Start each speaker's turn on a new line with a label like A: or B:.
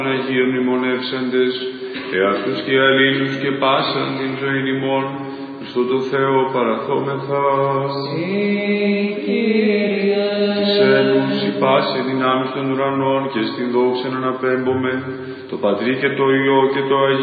A: Αγίων μνημονεύσαντες, εαυτούς και αλλήλους και πάσαν την ζωήν ημών, στον το Θεό παραθόμεθα. Της έλους η πάση δυνάμεις των ουρανών και στην δόξα αναπέμπομε, το Πατρί και το Υιό και το Αγίο